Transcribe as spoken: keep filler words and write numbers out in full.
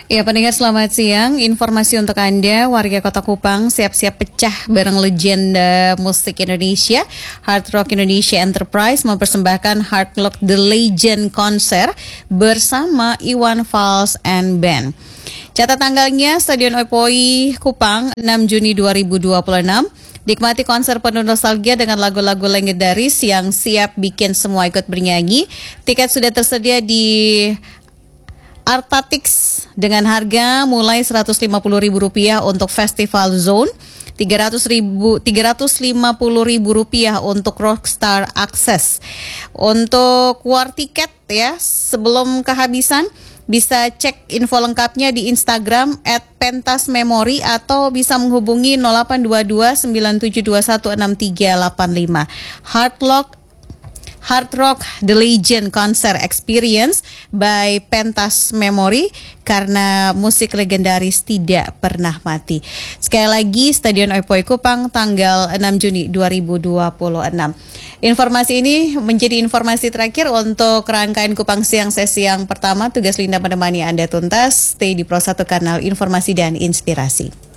Ya, pendengar selamat siang. Informasi untuk Anda, warga Kota Kupang siap-siap pecah bareng legenda musik Indonesia. Hard Rock Indonesia Enterprise mempersembahkan Hard Rock The Legend konser bersama Iwan Fals and Band. Catat tanggalnya, Stadion Opoi Kupang, enam Juni dua ribu dua puluh enam. Nikmati konser penuh nostalgia dengan lagu-lagu legendaris yang siap bikin semua ikut bernyanyi. Tiket sudah tersedia di Artatix dengan harga mulai seratus lima puluh ribu rupiah untuk Festival Zone, tiga ratus lima puluh ribu rupiah untuk Rockstar Access. Untuk war tiket ya, sebelum kehabisan bisa cek info lengkapnya di Instagram at pentas memory atau bisa menghubungi nol delapan dua dua sembilan tujuh dua satu enam tiga delapan lima. Hard Rock Hard Rock The Legend Concert Experience by Pentas Memory, karena musik legendaris tidak pernah mati. Sekali lagi, Stadion Opoi Kupang tanggal enam Juni dua ribu dua puluh enam. Informasi ini menjadi informasi terakhir untuk rangkaian Kupang Siang sesi yang pertama. Tugas Linda menemani Anda tuntas. Stay di Pro satu Kanal Informasi dan Inspirasi.